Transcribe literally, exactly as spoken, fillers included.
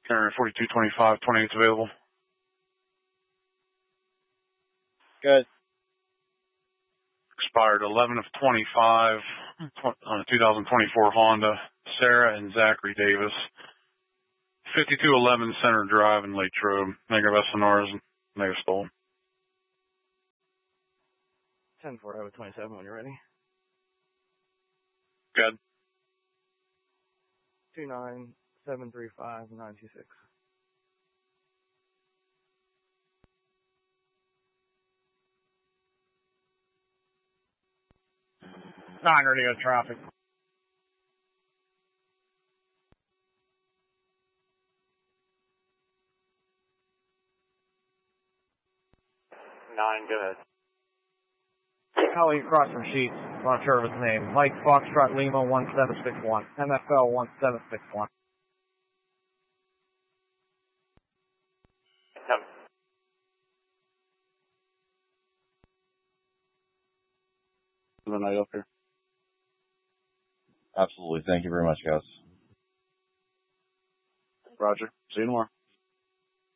Carrier forty-two twenty-five, twenty-eight's available. Good. Expired eleven of twenty-five on a two thousand twenty-four Honda. Sarah and Zachary Davis. fifty-two eleven Center Drive in Latrobe. Negative S N Rs, negative stolen. ten four over twenty-seven when you're ready. Good. two nine seven three five nine two six. Nine ready to traffic. Nine, go ahead. Kelly across from Sheets. Not sure of his name. Mike Foxtrot Lima one seven six one. M F L one seven six one. Yep. The night up here. Absolutely. Thank you very much, guys. Roger. See you tomorrow.